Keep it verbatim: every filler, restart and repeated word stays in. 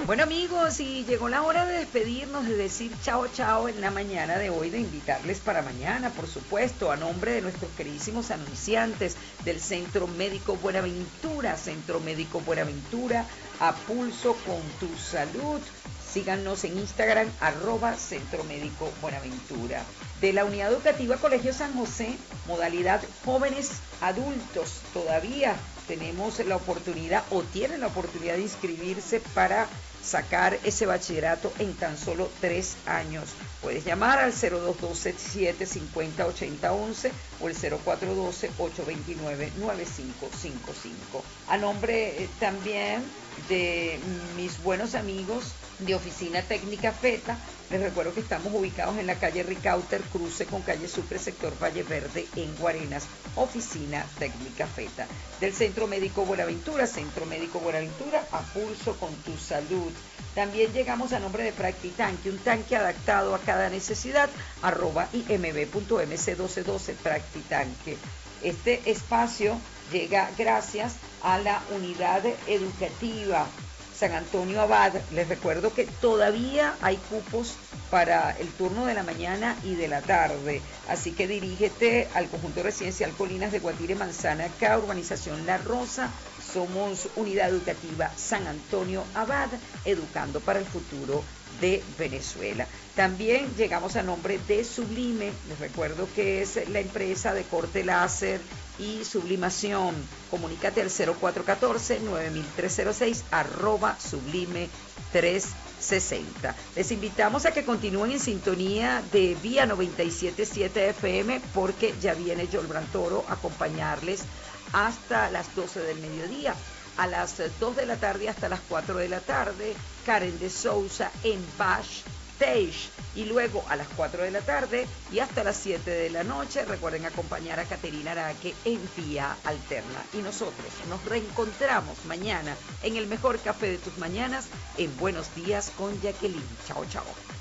Bueno amigos, y llegó la hora de despedirnos, de decir chao chao en la mañana de hoy, de invitarles para mañana, por supuesto, a nombre de nuestros queridísimos anunciantes del Centro Médico Buenaventura, Centro Médico Buenaventura, a pulso con tu salud. Síganos en Instagram, arroba Centro Médico Buenaventura. De la Unidad Educativa Colegio San José, modalidad jóvenes adultos, todavía tenemos la oportunidad o tienen la oportunidad de inscribirse para sacar ese bachillerato en tan solo tres años. Puedes llamar al cero dos uno dos, siete cinco cero, ocho cero uno uno o el cero cuatro uno dos, ocho dos nueve, nueve cinco cinco cinco. A nombre eh, también de mis buenos amigos de Oficina Técnica FETA, les recuerdo que estamos ubicados en la calle Ricauter, cruce con calle Sucre, sector Valle Verde, en Guarenas. Oficina Técnica FETA. Del Centro Médico Buenaventura, Centro Médico Buenaventura, a pulso con tu salud. También llegamos a nombre de Practitanque, un tanque adaptado a cada necesidad, arroba imb punto m c doce doce Practitanque. Este espacio llega gracias a la unidad educativa San Antonio Abad. Les recuerdo que todavía hay cupos para el turno de la mañana y de la tarde, así que dirígete al conjunto residencial Colinas de Guatire Manzana K, urbanización La Rosa. Somos unidad educativa San Antonio Abad, educando para el futuro de Venezuela. También llegamos a nombre de Sublime. Les recuerdo que es la empresa de corte láser y sublimación. Comunícate al cero cuatro uno cuatro, nueve tres cero seis, arroba sublime trescientos sesenta. Les invitamos a que continúen en sintonía de Vía noventa y siete punto siete F M, porque ya viene Yolbran Toro a acompañarles hasta las doce del mediodía. A las dos de la tarde hasta las cuatro de la tarde, Karen de Souza en Bash Stage. Y luego a las cuatro de la tarde y hasta las siete de la noche, recuerden acompañar a Caterina Araque en Vía Alterna. Y nosotros nos reencontramos mañana en el mejor café de tus mañanas, en Buenos Días con Jacqueline. Chao, chao.